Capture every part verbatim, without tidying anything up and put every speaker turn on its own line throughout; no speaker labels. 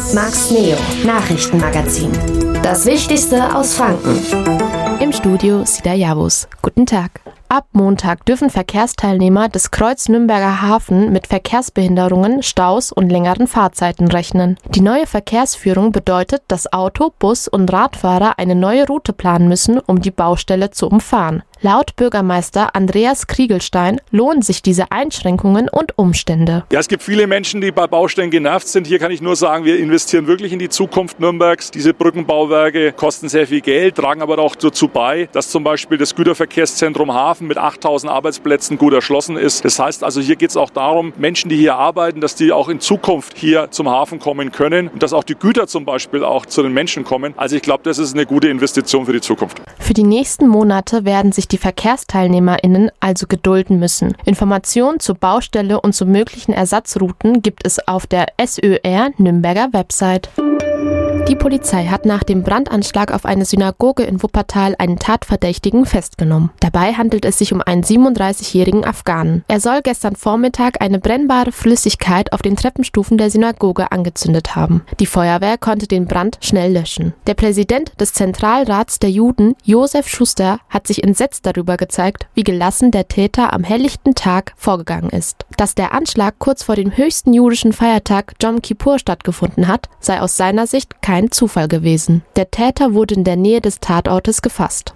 Max Neo, Nachrichtenmagazin. Das Wichtigste aus Franken.
Im Studio Sida Javus. Guten Tag. Ab Montag dürfen Verkehrsteilnehmer des Kreuz-Nürnberger Hafen mit Verkehrsbehinderungen, Staus und längeren Fahrzeiten rechnen. Die neue Verkehrsführung bedeutet, dass Auto-, Bus- und Radfahrer eine neue Route planen müssen, um die Baustelle zu umfahren. Laut Bürgermeister Andreas Kriegelstein lohnen sich diese Einschränkungen und Umstände.
Ja, es gibt viele Menschen, die bei Baustellen genervt sind. Hier kann ich nur sagen, wir investieren wirklich in die Zukunft Nürnbergs. Diese Brückenbauwerke kosten sehr viel Geld, tragen aber auch dazu bei, dass zum Beispiel das Güterverkehrszentrum Hafen mit achttausend Arbeitsplätzen gut erschlossen ist. Das heißt also, hier geht es auch darum, Menschen, die hier arbeiten, dass die auch in Zukunft hier zum Hafen kommen können und dass auch die Güter zum Beispiel auch zu den Menschen kommen. Also ich glaube, das ist eine gute Investition für die Zukunft.
Für die nächsten Monate werden sich die VerkehrsteilnehmerInnen also gedulden müssen. Informationen zur Baustelle und zu möglichen Ersatzrouten gibt es auf der S Ö R Nürnberger Website. Die Polizei hat nach dem Brandanschlag auf eine Synagoge in Wuppertal einen Tatverdächtigen festgenommen. Dabei handelt es sich um einen siebenunddreißigjährigen Afghanen. Er soll gestern Vormittag eine brennbare Flüssigkeit auf den Treppenstufen der Synagoge angezündet haben. Die Feuerwehr konnte den Brand schnell löschen. Der Präsident des Zentralrats der Juden, Josef Schuster, hat sich entsetzt darüber gezeigt, wie gelassen der Täter am helllichten Tag vorgegangen ist. Dass der Anschlag kurz vor dem höchsten jüdischen Feiertag Jom Kippur stattgefunden hat, sei aus seiner Sicht kein Zufall gewesen. Der Täter wurde in der Nähe des Tatortes gefasst.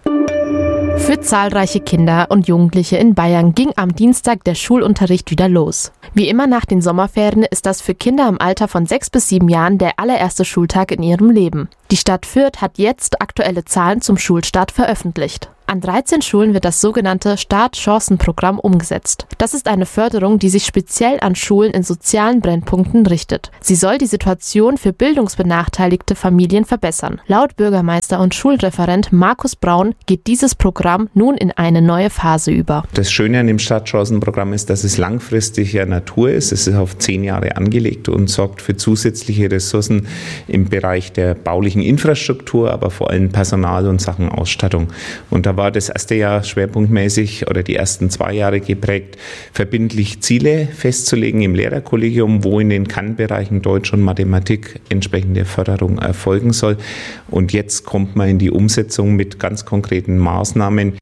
Für zahlreiche Kinder und Jugendliche in Bayern ging am Dienstag der Schulunterricht wieder los. Wie immer nach den Sommerferien ist das für Kinder im Alter von sechs bis sieben Jahren der allererste Schultag in ihrem Leben. Die Stadt Fürth hat jetzt aktuelle Zahlen zum Schulstart veröffentlicht. An dreizehn Schulen wird das sogenannte Startchancenprogramm umgesetzt. Das ist eine Förderung, die sich speziell an Schulen in sozialen Brennpunkten richtet. Sie soll die Situation für bildungsbenachteiligte Familien verbessern. Laut Bürgermeister und Schulreferent Markus Braun geht dieses Programm nun in eine neue Phase über.
Das Schöne an dem Startchancenprogramm ist, dass es langfristiger Natur ist. Es ist auf zehn Jahre angelegt und sorgt für zusätzliche Ressourcen im Bereich der baulichen Infrastruktur, aber vor allem Personal und Sachen Ausstattung. Und da war das erste Jahr schwerpunktmäßig oder die ersten zwei Jahre geprägt, verbindlich Ziele festzulegen im Lehrerkollegium, wo in den Kann-Bereichen Deutsch und Mathematik entsprechende Förderung erfolgen soll. Und jetzt kommt man in die Umsetzung mit ganz konkreten Maßnahmen.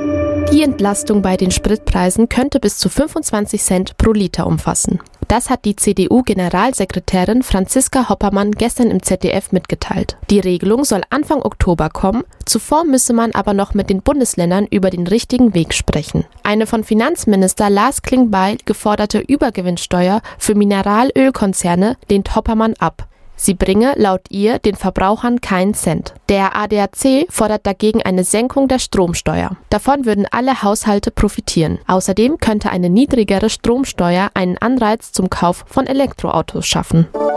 Die Entlastung bei den Spritpreisen könnte bis zu fünfundzwanzig Cent pro Liter umfassen. Das hat die C D U-Generalsekretärin Franziska Hoppermann gestern im Z D F mitgeteilt. Die Regelung soll Anfang Oktober kommen, zuvor müsse man aber noch mit den Bundesländern über den richtigen Weg sprechen. Eine von Finanzminister Lars Klingbeil geforderte Übergewinnsteuer für Mineralölkonzerne lehnt Hoppermann ab. Sie bringe laut ihr den Verbrauchern keinen Cent. Der A D A C fordert dagegen eine Senkung der Stromsteuer. Davon würden alle Haushalte profitieren. Außerdem könnte eine niedrigere Stromsteuer einen Anreiz zum Kauf von Elektroautos schaffen.